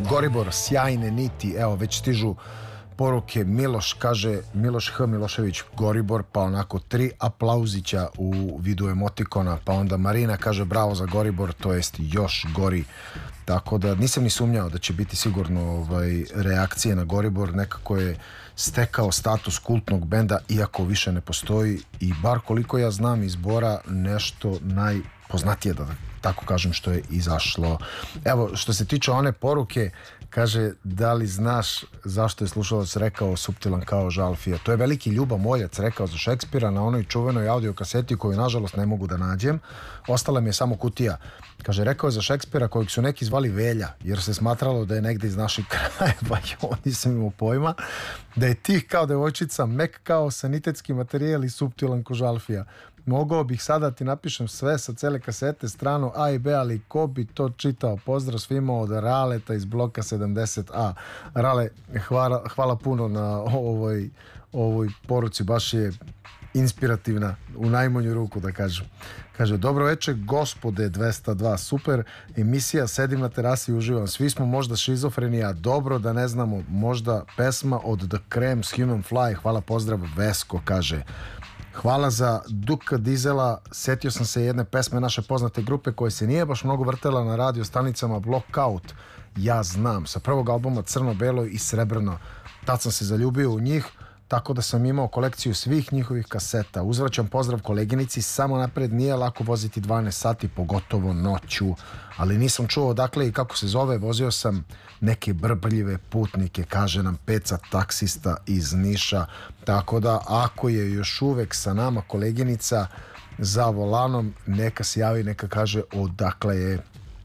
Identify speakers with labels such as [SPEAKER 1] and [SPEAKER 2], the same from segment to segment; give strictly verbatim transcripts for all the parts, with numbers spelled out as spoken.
[SPEAKER 1] Goribor, sjajne niti, evo već stižu poruke. Miloš kaže, Miloš H. Milošević, Goribor, pa onako tri aplauzića u vidu emotikona, pa onda Marina kaže bravo za Goribor, to jest još gori. Tako da nisam ni sumnjao da će biti sigurno ovaj, reakcije na Goribor. Nekako je stekao status kultnog benda, iako više ne postoji, i bar koliko ja znam iz Bora nešto najpoznatije, da tako kažem, što je izašlo. Evo, što se tiče one poruke, kaže, da li znaš zašto je slušalac rekao suptilan kao žalfija? To je veliki Ljuba Moljac rekao za Šekspira na onoj čuvenoj audio kaseti koju nažalost ne mogu da nađem. Ostala mi je samo kutija. Kaže, rekao je za Šekspira kojeg su neki zvali Velja, jer se smatralo da je negde iz naših krajeva, i on nisam imao pojma, da je tih kao devojčica, mek kao sanitetski materijal i suptilan ko žalfija. Mogao bih sada ti napišem sve sa cele kasete, stranu A i B, ali ko bi to čitao? Pozdrav svima od Raleta iz bloka sedamdeset A. Rale, hvala, hvala puno na ovoj, ovoj poruci, baš je inspirativna u najmanju ruku, da kažem. Kaže, dobro večer gospode dvesta dva, super emisija, sedim na terasi i uživam. Svi smo možda šizofrenija, dobro da ne znamo, možda pesma od The Cramps, Human Fly. Hvala, pozdrav, Vesko kaže. Hvala za Duka Dizela, setio sam se jedne pesme naše poznate grupe koje se nije baš mnogo vrtela na radio stanicama, Blockout, ja znam, sa prvog albuma Crno, Belo i Srebrno. Tad sam se zaljubio u njih, tako da sam imao kolekciju svih njihovih kaseta. Uzvraćam pozdrav koleginici, samo napred, nije lako voziti dvanaest sati, pogotovo noću, ali nisam čuo odakle i kako se zove. Vozio sam neke brbljive putnike, kaže nam Peca, taksista iz Niša. Tako da ako je još uvek sa nama koleginica za volanom, neka se javi, neka kaže odakle je,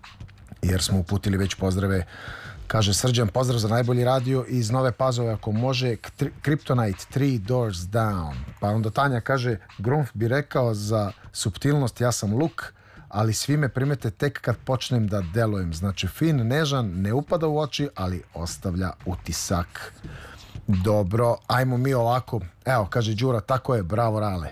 [SPEAKER 1] jer smo uputili već pozdrave. Kaže Srđan, pozdrav za najbolji radio iz Nove Pazove, ako može, Kryptonite, Three Doors Down. Pa onda Tanja kaže, Grunf bi rekao za suptilnost, ja sam Luk, ali svi me primete tek kad počnem da delujem. Znači, fin, nežan, ne upada u oči, ali ostavlja utisak. Dobro, ajmo mi ovako. Evo, kaže Đura, tako je, bravo Rale.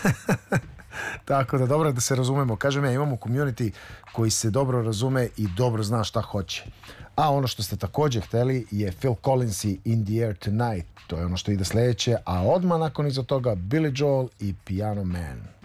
[SPEAKER 1] Tako da, dobro da se razumemo. Kažem ja, imamo community koji se dobro razume i dobro zna šta hoće. A ono što ste također hteli je Phil Collins i In the Air Tonight. To je ono što ide sljedeće, a odmah nakon iza toga Billy Joel i Piano Man.